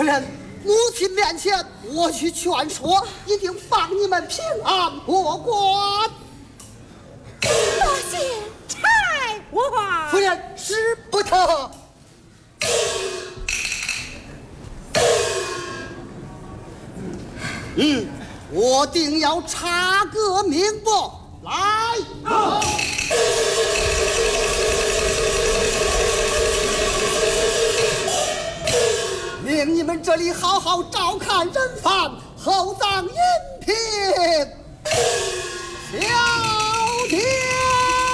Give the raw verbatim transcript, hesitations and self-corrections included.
夫人，母亲面前我去劝说，一定放你们平安过关。 多谢差我。 夫人，使不得。嗯，我定要查个明白。来，啊、命你们这里好好照看人犯，厚葬银品。下